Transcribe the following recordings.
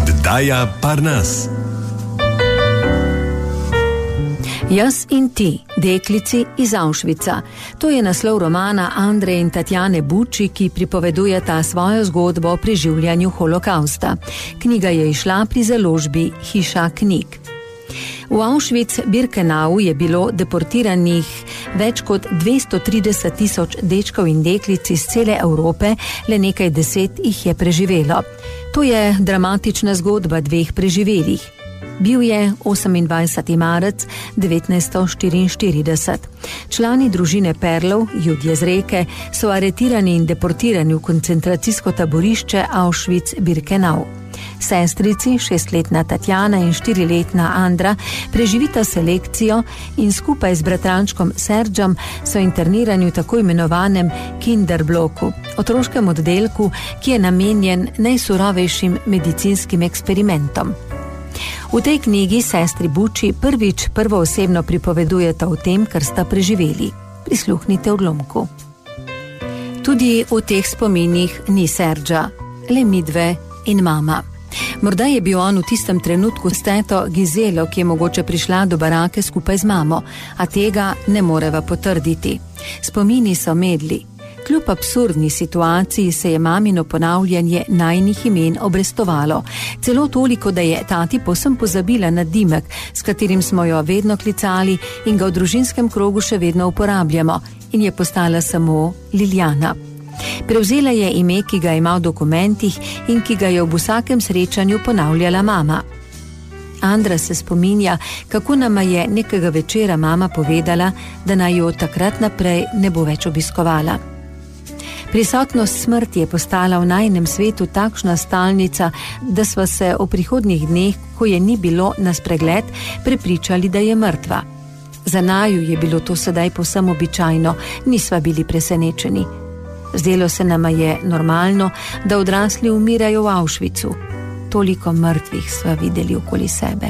Oddaja Parnas. Jaz in ti, deklici iz Auschwitza. To je naslov romana Andreje in Tatjane Bucci, ki pripovedujeta svojo zgodbo o preživljanju holokausta. Knjiga je izšla pri založbi Hiša knjig. V Auschwitz-Birkenau je bilo deportiranih več kot 230.000 dečkov in deklic iz cele Evrope, le nekaj deset jih je preživelo. To je dramatična zgodba dveh preživelih. Bil je 28. marec 1944. Člani družine Perlov, Judje z Reke, so aretirani in deportirani v koncentracijsko taborišče Auschwitz-Birkenau. Sestrici, 6-letna Tatjana in 4-letna Andra, preživita selekcijo in skupaj z bratrančkom Serđom so internirani v tako imenovanem Kinderbloku, otroškem oddelku, ki je namenjen najsurovejšim medicinskim eksperimentom. V tej knjigi sestri Bucci prvič prvoosebno pripovedujeta o tem, kar sta preživeli. Prisluhnite odlomku. Tudi v teh spominih ni Serđa, le midve in mama. Morda je bil on v tistem trenutku s teto Gizelo, ki je mogoče prišla do barake skupaj z mamo, a tega ne moreva potrditi. Spomini so medli. Kljub absurdni situaciji se je mamino ponavljanje najnih imen obrestovalo. Celo toliko, da je tati povsem pozabila na dimek, s katerim smo jo vedno klicali in ga v družinskem krogu še vedno uporabljamo, in je postala samo Liljana. Prevzela je ime, ki ga ima v dokumentih in ki ga je ob vsakem srečanju ponavljala mama. Andra se spominja, kako nama je nekega večera mama povedala, da naj jo takrat naprej ne bo več obiskovala. Prisotnost smrti je postala v najinem svetu takšna stalnica, da sva se o prihodnjih dneh, ko je ni bilo na spregled, prepričali, da je mrtva. Za naju je bilo to sedaj povsem običajno, nisva bili presenečeni. Zdelo se nama je normalno, da odrasli umirajo v Auschwitzu. Toliko mrtvih sva videli okoli sebe.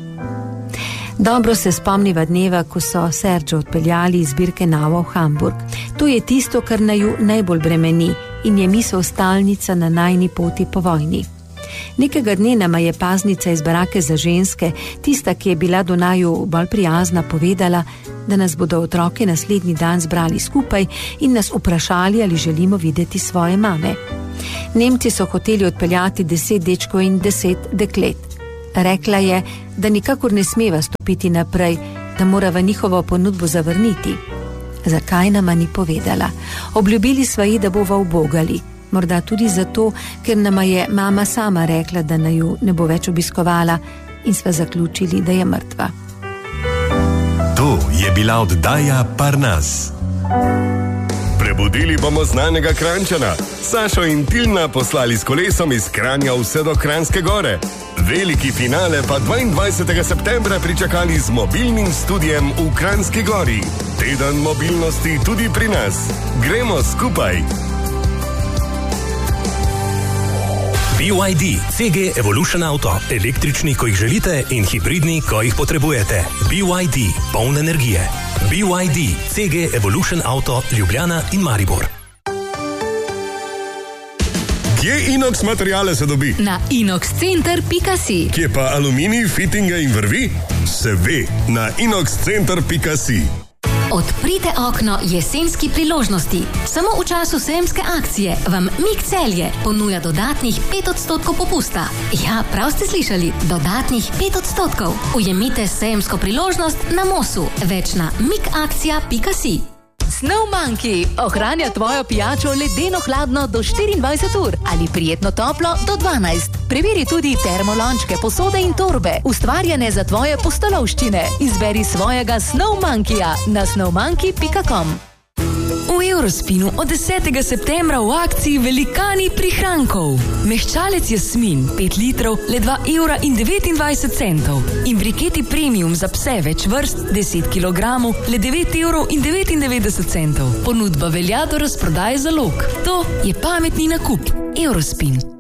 Dobro se spomniva dneva, ko so Serđo odpeljali iz Birkenaua v Hamburg. To je tisto, kar naju najbolj bremeni in je misel stalnica na najni poti po vojni. Nekega dne nama je paznica iz barake za ženske, tista, ki je bila do naju bolj prijazna, povedala, da nas bodo otroke naslednji dan zbrali skupaj in nas vprašali, ali želimo videti svoje mame. Nemci so hoteli odpeljati 10 dečkov in 10 deklet. Rekla je, da nikakor ne smeva stopiti naprej, da morava njihovo ponudbo zavrniti. Zakaj nama ni povedala? Obljubili sva ji, da bova ubogali. Morda tudi zato, ker nama je mama sama rekla, da naju ne bo več obiskovala, in sva zaključili, da je mrtva. To je bila oddaja Parnas. Prebudili bomo znanega Kranjčana. Sašo in Tilna poslali s kolesom iz Kranja vse do Kranjske gore. Veliki finale pa 22. septembra pričakali z mobilnim studijem v Kranjski gori. Teden mobilnosti tudi pri nas. Gremo skupaj! BYD, CG Evolution Auto. Električni, ko jih želite, in hibridni, ko jih potrebujete. BYD, poln energije. BYD, CG Evolution Auto, Ljubljana in Maribor. Kje Inox materijale se dobi? Na inoxcenter.si. Kje pa aluminij, fitinge in vrvi? Se ve, na inoxcenter.si. Odprite okno jesenski priložnosti. Samo v času sejemske akcije vam Mik Celje ponuja dodatnih 5% popusta. Ja, prav ste slišali, dodatnih 5%. Ujemite sejemsko priložnost na Mosu. Več na mikakcija.si. Snow Monkey ohranja tvojo pijačo ledeno hladno do 24 ur ali prijetno toplo do 12. Preveri tudi termolončke, posode in torbe, ustvarjene za tvoje pustolovščine. Izberi svojega Snow Monkeyja na snowmonkey.com. V Eurospinu od 10. septembra v akciji velikani prihrankov. Mehčalec Jasmin 5 litrov le 2,29 €. In briketi premium za pse več vrst 10 kilogramov le 9,99 €. Ponudba velja do razprodaje zalog. To je pametni nakup. Eurospin.